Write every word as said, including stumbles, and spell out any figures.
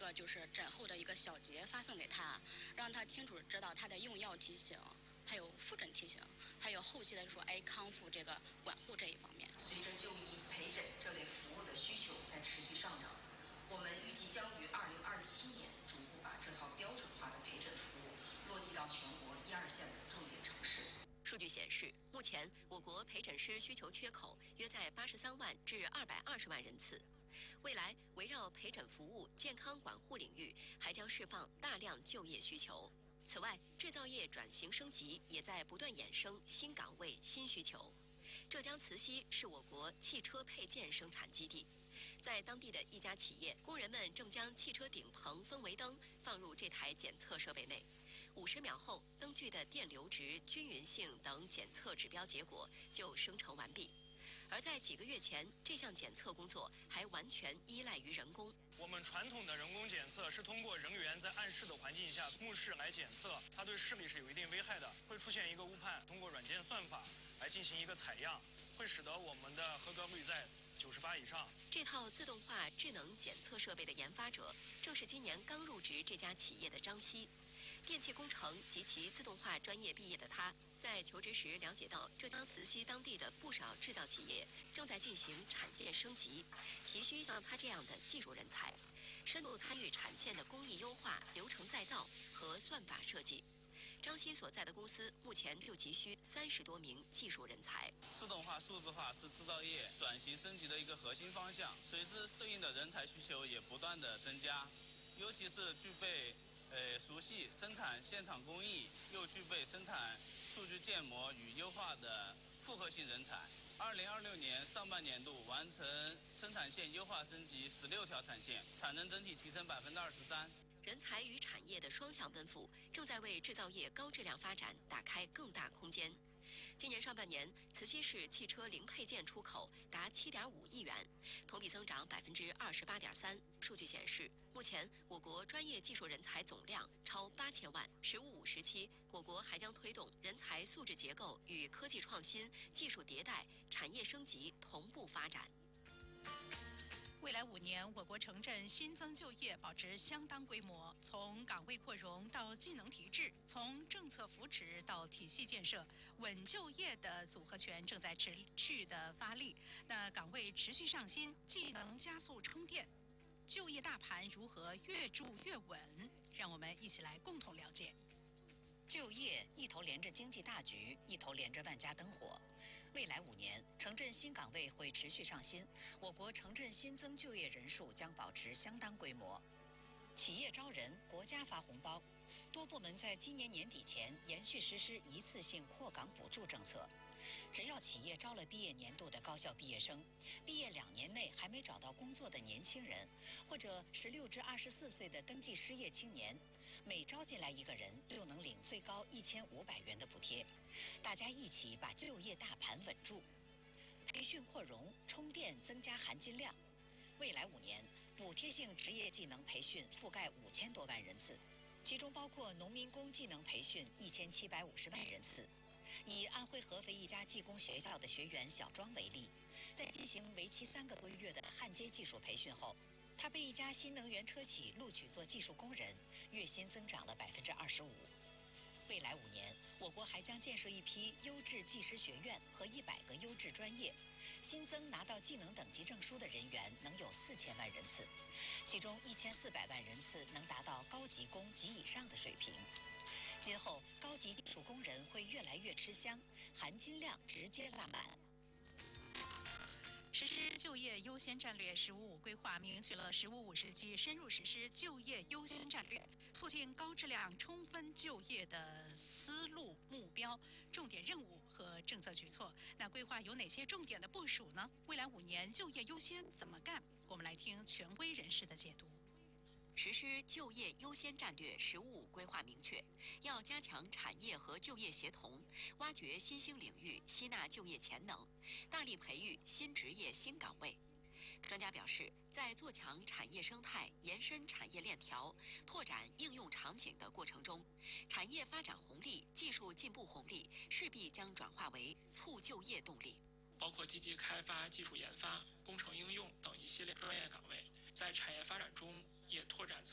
个就是诊后的一个小结发送给他，让他清楚知道他的用药题型，还有复诊题型，还有后期的说哎康复这个管护这一方面。 随着就医陪诊这类服务的需求在持续上涨，我们预计将于二零二七年逐步把这套标准化的陪诊服务落地到全国一二线的重点城市。 数据显示，目前我国陪诊师需求缺口约在八十三万至二百二十万人次。未来，围绕陪诊服务、健康管护领域，还将释放大量就业需求。此外，制造业转型升级也在不断衍生新岗位、新需求。浙江慈溪是我国汽车配件生产基地，在当地的一家企业，工人们正将汽车顶棚氛围灯放入这台检测设备内。五十秒后，灯具的电流值、均匀性等检测指标结果就生成完毕。而在几个月前，这项检测工作还完全依赖于人工。 我们传统的人工检测是通过人员在暗室的环境下目视来检测，它对视力是有一定危害的，会出现一个误判。通过软件算法来进行一个采样，会使得我们的合格率在九十八以上。 这套自动化智能检测设备的研发者，正是今年刚入职这家企业的张希。电气工程及其自动化专业毕业的他，在求职时了解到浙江慈溪当地的不少制造企业正在进行产线升级，急需像他这样的技术人才，深度参与产线的工艺优化、流程再造和算法设计。张希所在的公司目前就急需三十多名技术人才。 自动化、数字化是制造业转型升级的一个核心方向，随之对应的人才需求也不断的增加，尤其是具备呃，熟悉生产现场工艺，又具备生产数据建模与优化的复合性人才。二零二六年上半年度完成生产线优化升级十六条产线，产能整体提升百分之二十三。 人才与产业的双向奔赴，正在为制造业高质量发展打开更大空间。今年上半年，慈溪市汽车零配件出口达七点五亿元，同比增长百分之二十八点三。数据显示，目前我国专业技术人才总量超八千万。“十五五”时期，我国还将推动人才素质结构与科技创新、技术迭代、产业升级同步发展。 未来五年，我国城镇新增就业保持相当规模，从岗位扩容到技能提质，从政策扶持到体系建设，稳就业的组合拳正在持续的发力。那岗位持续上新，技能加速充电，就业大盘如何越筑越稳？让我们一起来共同了解。 就业一头连着经济大局，一头连着万家灯火。未来五年，城镇新岗位会持续上新，我国城镇新增就业人数将保持相当规模。企业招人，国家发红包。多部门在今年年底前延续实施一次性扩岗补助政策。只要企业招了毕业年度的高校毕业生，毕业两年内还没找到工作的年轻人，或者十六至二十四岁的登记失业青年，每招进来一个人就能领最高一千五百元的补贴。大家一起把就业大盘稳住，培训扩容，充电增加含金量。未来五年，补贴性职业技能培训覆盖五千多万人次，其中包括农民工技能培训一千七百五十万人次。以安徽合肥一家技工学校的学员小庄为例，在进行为期三个多月的焊接技术培训后，他被一家新能源车企录取做技术工人，月薪增长了百分之二十五。未来五年，我国还将建设一批优质技师学院和一百个优质专业，新增拿到技能等级证书的人员能有四千万人次，其中一千四百万人次能达到高级工及以上的水平。今后，高级技术工人会越来越吃香，含金量直接拉满。 实施就业优先战略“十五五”规划，明确了“十五五”时期深入实施就业优先战略，促进高质量充分就业的思路、目标、重点任务和政策举措。那规划有哪些重点的部署呢？未来五年就业优先怎么干？我们来听权威人士的解读。 实施就业优先战略“十五五”规划明确，要加强产业和就业协同，挖掘新兴领域，吸纳就业潜能，大力培育新职业新岗位。专家表示，在做强产业生态、延伸产业链条、拓展应用场景的过程中，产业发展红利、技术进步红利势必将转化为促就业动力。 包括积极开发技术研发、工程应用等一系列专业岗位，在产业发展中也拓展